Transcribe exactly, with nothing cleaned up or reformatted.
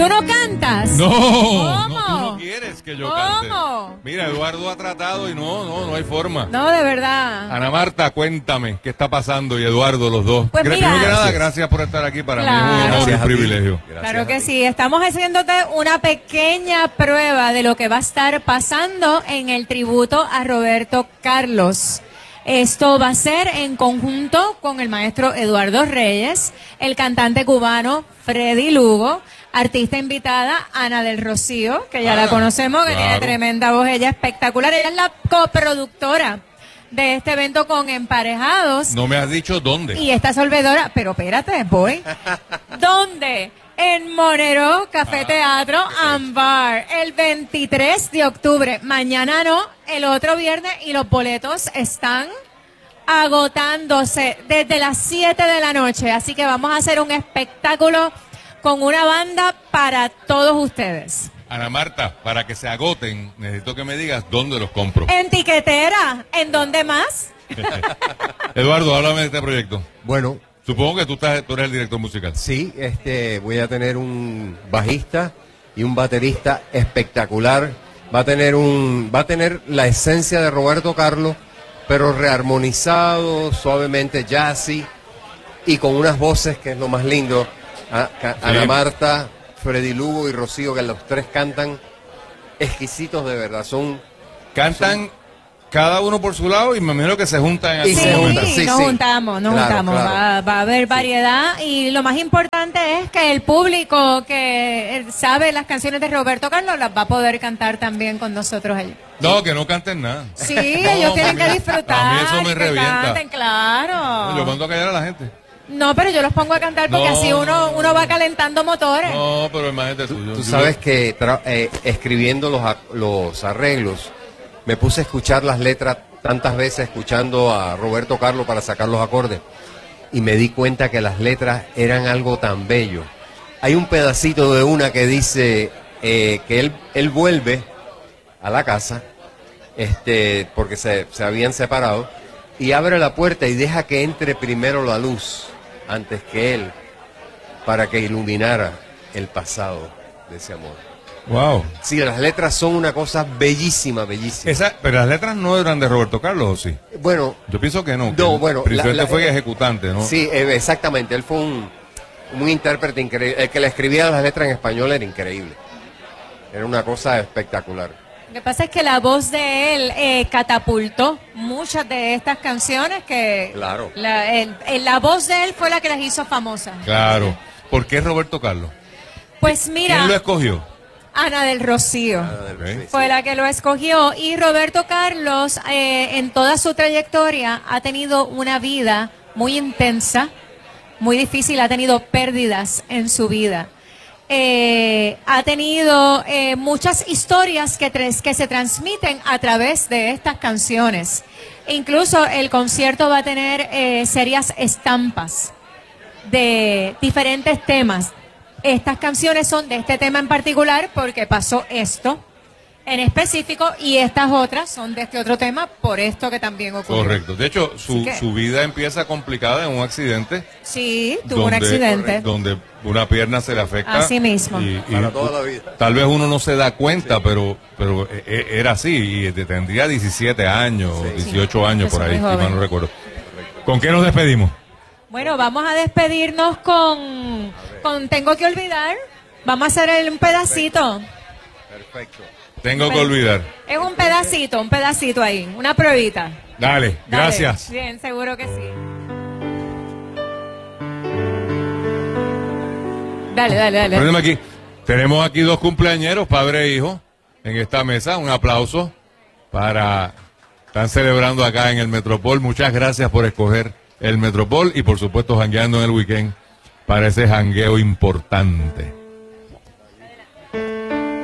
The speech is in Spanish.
¿Tú no cantas? No, ¿Cómo? no, tú no quieres que yo ¿Cómo? cante. Mira, Eduardo ha tratado y no, no, no hay forma. No, de verdad. Ana Marta, cuéntame, ¿qué está pasando? Y Eduardo, los dos. Pues Gra- mira, Primero que nada, gracias. gracias por estar aquí. Para Claro. mí es un honor y Gracias un a ti. privilegio. Gracias Claro a que ti. sí, estamos haciéndote una pequeña prueba de lo que va a estar pasando en el tributo a Roberto Carlos. Esto va a ser en conjunto con el maestro Eduardo Reyes, el cantante cubano Freddy Lugo, artista invitada Ana del Rocío, que ya Ah, la conocemos, que claro. tiene tremenda voz, ella espectacular. Ella es la coproductora de este evento con Emparejados. No me has dicho dónde. Y esta solvedora, pero espérate, voy. ¿Dónde? En Monero, Café Ah, Teatro and Bar, el veintitrés de octubre. Mañana no, el otro viernes, y los boletos están agotándose desde las siete de la noche. Así que vamos a hacer un espectáculo con una banda para todos ustedes. Ana Marta, para que se agoten, necesito que me digas dónde los compro. En Tiquetera, ¿en dónde más? Eduardo, háblame de este proyecto. Bueno, Supongo que tú, estás, tú eres el director musical. sí, este, voy a tener un bajista y un baterista espectacular. Va a tener un, va a tener la esencia de Roberto Carlos, pero rearmonizado, suavemente jazzy y con unas voces que es lo más lindo. A- ca- Sí. Ana Marta, Freddy Lugo y Rocío, que los tres cantan exquisitos de verdad. Son Cantan cada uno por su lado y me imagino que se juntan en Y algún se momento. juntan, sí, nos sí. juntamos, nos Claro, juntamos. claro. Va, va a haber variedad y lo más importante es que el público que eh, sabe las canciones de Roberto Carlos las va a poder cantar también con nosotros allí. No, que no canten nada. Sí, No, ellos tienen a que mí- disfrutar. A mí eso y me que revienta. canten, claro. Yo mando a callar a la gente. No, pero yo los pongo a cantar porque No. así uno, uno va calentando motores. No, pero imagínate tú. yo- Tú yo- sabes que tra- eh, escribiendo los, a- los arreglos, me puse a escuchar las letras tantas veces, escuchando a Roberto Carlos para sacar los acordes, y me di cuenta que las letras eran algo tan bello. Hay un pedacito de una que dice eh, que él, él vuelve a la casa, este, porque se, se habían separado, y abre la puerta y deja que entre primero la luz antes que él, para que iluminara el pasado de ese amor. Wow. Sí, las letras son una cosa bellísima, bellísima. Esa, pero las letras no eran de Roberto Carlos, ¿o sí? Bueno, Yo pienso que no. que No, el bueno, Presidente la- la- fue ejecutante, ¿no? sí, eh, exactamente. Él fue un, un intérprete increíble. El que le escribía las letras en español era increíble. Era una cosa espectacular. Lo que pasa es que la voz de él eh, catapultó muchas de estas canciones que Claro. la, el- el- la voz de él fue la que las hizo famosas. Claro. ¿Por qué Roberto Carlos? Pues mira, ¿Quién lo escogió? Ana del Rocío Ok. Sí, fue sí. la que lo escogió y Roberto Carlos eh, en toda su trayectoria ha tenido una vida muy intensa, muy difícil, ha tenido pérdidas en su vida. Eh, ha tenido eh, muchas historias que, tres- que se transmiten a través de estas canciones. Incluso el concierto va a tener eh, serias estampas de diferentes temas. Estas canciones son de este tema en particular porque pasó esto en específico y estas otras son de este otro tema por esto que también ocurrió. Correcto. De hecho, su, Así que- su vida empieza complicada en un accidente. Sí, tuvo un donde- accidente. Donde una pierna se le afecta. Así mismo. Y, y Para toda la vida. Tal vez uno no se da cuenta, pero pero e- e- era así. Y de- tendría diecisiete años, Sí. dieciocho años Empezó por ahí, muy si joven. mal no recuerdo. ¿Con qué nos despedimos? Bueno, vamos a despedirnos con, con Tengo que olvidar. Vamos a hacer el- un pedacito. Perfecto. Tengo que Pero- olvidar. Es un pedacito, un pedacito ahí, una pruebita. Dale, Dale. gracias. Bien, seguro que sí. Dale, dale, dale. Préndeme aquí. Tenemos aquí dos cumpleañeros, padre e hijo, en esta mesa. Un aplauso para... Están celebrando acá en el Metropol. Muchas gracias por escoger el Metropol y por supuesto jangueando en el weekend para ese jangueo importante.